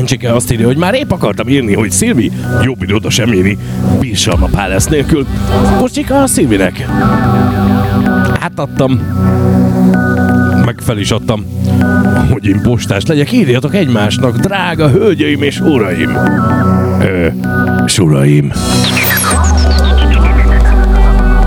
Csike azt írja, hogy már épp akartam írni, hogy Szilvi, jobb időt sem éri Pirsalma Palace nélkül. Most Csika a Szilvinek. Átadtam. Meg fel is adtam, hogy én postás legyek. Írjatok egymásnak, drága hölgyeim és uraim. És uraim.